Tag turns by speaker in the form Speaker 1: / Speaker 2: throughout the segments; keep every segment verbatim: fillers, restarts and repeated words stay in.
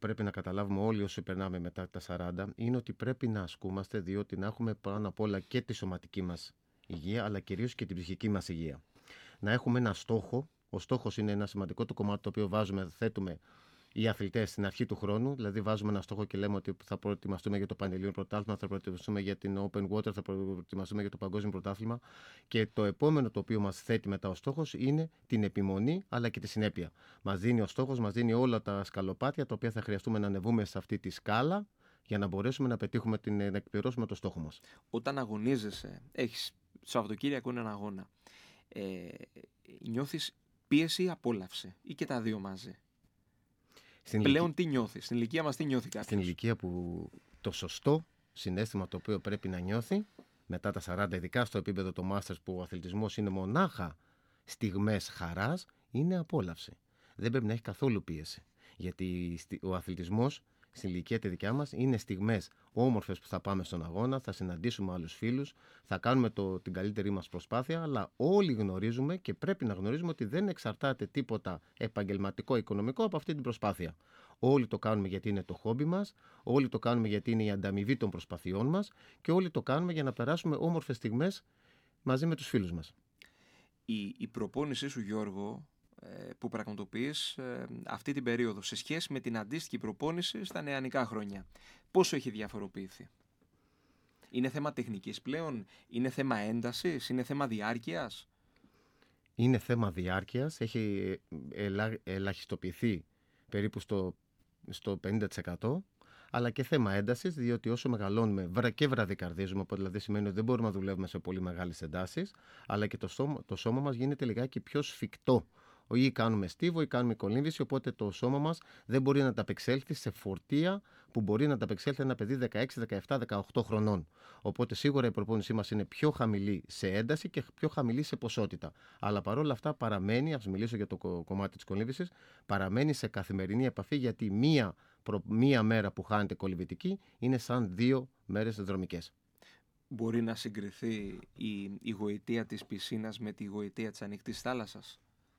Speaker 1: πρέπει να καταλάβουμε όλοι όσοι περνάμε μετά τα σαράντα είναι ότι πρέπει να ασκούμαστε, διότι να έχουμε πάνω απ' όλα και τη σωματική μας υγεία, αλλά κυρίως και την ψυχική μας υγεία. Να έχουμε ένα στόχο. Ο στόχος είναι ένα σημαντικό το κομμάτι το οποίο βάζουμε, θέτουμε οι αθλητές στην αρχή του χρόνου. Δηλαδή, βάζουμε ένα στόχο και λέμε ότι θα προετοιμαστούμε για το Πανελλήνιο Πρωτάθλημα, θα προετοιμαστούμε για την Open Water, θα προετοιμαστούμε για το Παγκόσμιο Πρωτάθλημα. Και το επόμενο το οποίο μας θέτει μετά ο στόχος είναι την επιμονή αλλά και τη συνέπεια. Μας δίνει ο στόχος, μας δίνει όλα τα σκαλοπάτια τα οποία θα χρειαστούμε να ανεβούμε σε αυτή τη σκάλα για να μπορέσουμε να πετύχουμε την, να εκπληρώσουμε το στόχο μας.
Speaker 2: Όταν αγωνίζεσαι, έχεις Σαββατοκύριακο είναι ένα αγώνα. Ε, νιώθεις πίεση ή απόλαυση, ή και τα δύο μαζί?
Speaker 1: Στην
Speaker 2: Πλέον
Speaker 1: ηλικία...
Speaker 2: τι νιώθεις, στην ηλικία μας τι νιώθει κάποιος?
Speaker 1: Στην ηλικία που το σωστό συναίσθημα το οποίο πρέπει να νιώθει μετά τα σαράντα, ειδικά στο επίπεδο του Masters που ο αθλητισμός είναι μονάχα στιγμές χαράς, είναι απόλαυση. Δεν πρέπει να έχει καθόλου πίεση. Γιατί ο αθλητισμός στην ηλικία τη δικιά μας είναι στιγμές όμορφες που θα πάμε στον αγώνα, θα συναντήσουμε άλλους φίλους, θα κάνουμε το, την καλύτερη μας προσπάθεια, αλλά όλοι γνωρίζουμε και πρέπει να γνωρίζουμε ότι δεν εξαρτάται τίποτα επαγγελματικό, οικονομικό από αυτή την προσπάθεια. Όλοι το κάνουμε γιατί είναι το χόμπι μας, όλοι το κάνουμε γιατί είναι η ανταμοιβή των προσπαθειών μας και όλοι το κάνουμε για να περάσουμε όμορφες στιγμές μαζί με τους φίλους μας.
Speaker 2: Η, η προπόνησή σου, Γιώργο, που πραγματοποιείς αυτή την περίοδο σε σχέση με την αντίστοιχη προπόνηση στα νεανικά χρόνια, πόσο έχει διαφοροποιηθεί? Είναι θέμα τεχνικής πλέον, είναι θέμα έντασης, είναι θέμα διάρκειας?
Speaker 1: Είναι θέμα διάρκειας, έχει ελα, ελαχιστοποιηθεί περίπου στο, στο πενήντα τοις εκατό, αλλά και θέμα έντασης, διότι όσο μεγαλώνουμε και βραδικαρδίζουμε, οπότε δηλαδή σημαίνει ότι δεν μπορούμε να δουλεύουμε σε πολύ μεγάλες εντάσεις, αλλά και το σώμα, το σώμα μας γίνεται λιγάκι πιο σφιχτό. Ή κάνουμε στίβο ή κάνουμε κολύμβηση, οπότε το σώμα μας δεν μπορεί να ανταπεξέλθει σε φορτία που μπορεί να ανταπεξέλθει ένα παιδί δεκαέξι, δεκαεπτά, δεκαοκτώ χρονών. Οπότε σίγουρα η προπόνησή μας είναι πιο χαμηλή σε ένταση και πιο χαμηλή σε ποσότητα. Αλλά παρόλα αυτά παραμένει, ας μιλήσω για το κομμάτι της κολύμβησης, παραμένει σε καθημερινή επαφή, γιατί μία, προ, μία μέρα που χάνεται κολυμβητική είναι σαν δύο μέρες δρομικές.
Speaker 2: Μπορεί να συγκριθεί η, η γοητεία της πισίνας με τη γοητεία της ανοιχτής θάλασσας?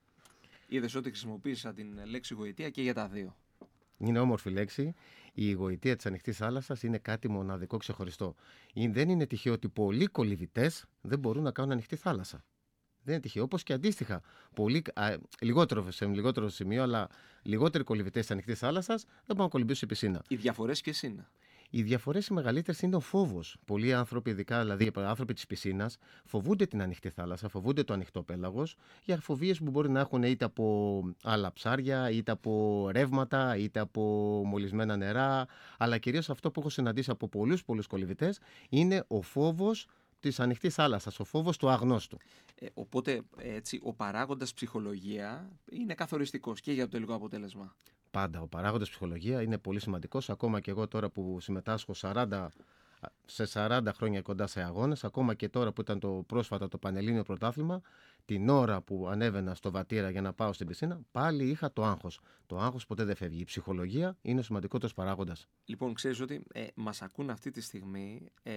Speaker 2: Είδες ότι χρησιμοποίησα την λέξη γοητεία και για τα δύο.
Speaker 1: Είναι όμορφη λέξη. Η γοητεία της ανοιχτής θάλασσας είναι κάτι μοναδικό, ξεχωριστό. Δεν είναι τυχαίο ότι πολλοί κολυμβητές δεν μπορούν να κάνουν ανοιχτή θάλασσα. Δεν είναι τυχαίο. Όπως και αντίστοιχα, πολλοί, α, λιγότερο, σε λιγότερο σημείο, αλλά λιγότεροι κολυμβητές της ανοιχτής θάλασσας δεν μπορούν να κολυμβήσουν σε πισίνα.
Speaker 2: Οι διαφορές ποιες είναι?
Speaker 1: Οι διαφορές οι μεγαλύτερες είναι ο φόβος. Πολλοί άνθρωποι, ειδικά δηλαδή οι άνθρωποι της πισίνας, φοβούνται την ανοιχτή θάλασσα, φοβούνται το ανοιχτό πέλαγος για φοβίες που μπορεί να έχουν είτε από άλλα ψάρια, είτε από ρεύματα, είτε από μολυσμένα νερά. Αλλά κυρίως αυτό που έχω συναντήσει από πολλούς πολλούς κολυμβητές είναι ο φόβος της ανοιχτής θάλασσας, ο φόβος του αγνώστου.
Speaker 2: Ε, οπότε έτσι, ο παράγοντας ψυχολογία είναι καθοριστικός και για το τελικό αποτέλεσμα.
Speaker 1: Πάντα. Ο παράγοντας ψυχολογία είναι πολύ σημαντικός. Ακόμα και εγώ τώρα που συμμετάσχω σαράντα, σε σαράντα χρόνια κοντά σε αγώνες, ακόμα και τώρα που ήταν το πρόσφατα το Πανελλήνιο Πρωτάθλημα, την ώρα που ανέβαινα στο βατήρα για να πάω στην πισίνα, πάλι είχα το άγχος. Το άγχος ποτέ δεν φεύγει. Η ψυχολογία είναι ο σημαντικότερος παράγοντας.
Speaker 2: Λοιπόν, ξέρεις ότι ε, μας ακούν αυτή τη στιγμή ε,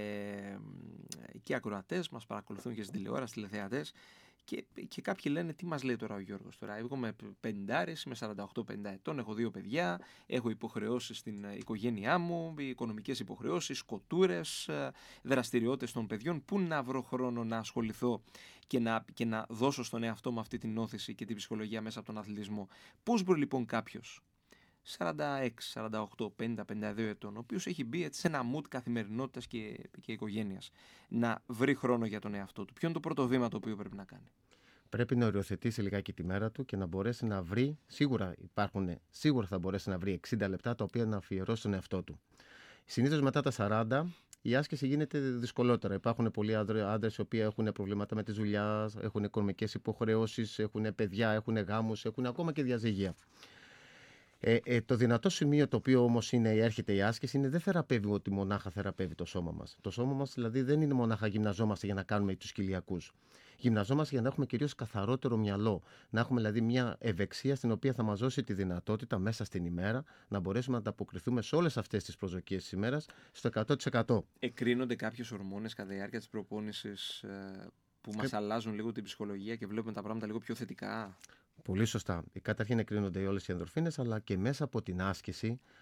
Speaker 2: και οι ακροατές, μας παρακολουθούν και στην τηλεόραση, τηλεθεατές. Και, και κάποιοι λένε, τι μας λέει τώρα ο Γιώργος? Τώρα, εγώ είμαι πενηντάρης, είμαι σαράντα οκτώ πενήντα ετών, έχω δύο παιδιά, έχω υποχρεώσεις στην οικογένειά μου, οικονομικές υποχρεώσεις, σκοτούρες, δραστηριότητες των παιδιών. Πού να βρω χρόνο να ασχοληθώ και να, και να δώσω στον εαυτό μου αυτή την όθηση και την ψυχολογία μέσα από τον αθλητισμό? Πώς μπορεί λοιπόν κάποιος σαράντα έξι, σαράντα οκτώ, πενήντα, πενήντα δύο ετών, ο οποίος έχει μπει έτσι σε ένα mood καθημερινότητας και, και οικογένειας, να βρει χρόνο για τον εαυτό του? Ποιο είναι το πρώτο βήμα το οποίο πρέπει να κάνει?
Speaker 1: Πρέπει να οριοθετήσει λιγάκι τη μέρα του και να μπορέσει να βρει, σίγουρα υπάρχουν, σίγουρα θα μπορέσει να βρει εξήντα λεπτά τα οποία να αφιερώσει στον εαυτό του. Συνήθως μετά τα σαράντα η άσκηση γίνεται δυσκολότερα. Υπάρχουν πολλοί άντρες οι οποίοι έχουν προβλήματα με τη δουλειά, έχουν οικονομικές υποχρεώσεις, έχουν παιδιά, έχουν γάμους, έχουν ακόμα και διαζύγια. Ε, ε, το δυνατό σημείο το οποίο όμως είναι, έρχεται η άσκηση είναι δεν θεραπεύει ότι μονάχα θεραπεύει το σώμα μας. Το σώμα μας δηλαδή δεν είναι μονάχα γυμναζόμαστε για να κάνουμε τους κοιλιακούς. Γυμναζόμαστε για να έχουμε κυρίως καθαρότερο μυαλό. Να έχουμε δηλαδή μια ευεξία στην οποία θα μας δώσει τη δυνατότητα μέσα στην ημέρα να μπορέσουμε να ανταποκριθούμε σε όλες αυτές τις προσδοκίες της ημέρας στο εκατό τοις εκατό.
Speaker 2: Εκρίνονται κάποιες ορμόνες κατά τη διάρκεια της προπόνησης ε, που Σκε... μας αλλάζουν λίγο την ψυχολογία και βλέπουμε τα πράγματα λίγο πιο θετικά?
Speaker 1: Πολύ σωστά. Καταρχήν εκρίνονται όλες οι ενδορφίνες, αλλά και μέσα από την άσκηση